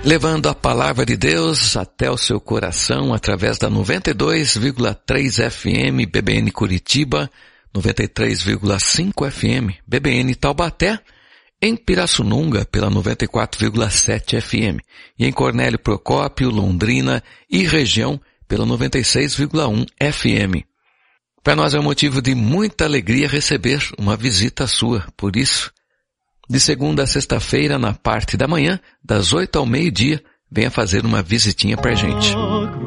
levando a palavra de Deus até o seu coração através da 92,3 FM BBN Curitiba, 93,5 FM BBN Taubaté, em Pirassununga pela 94,7 FM e em Cornélio Procópio, Londrina e região pela 96,1 FM. Para nós é um motivo de muita alegria receber uma visita sua, por isso, de segunda a sexta-feira, na parte da manhã, das 8 ao meio-dia, venha fazer uma visitinha pra gente.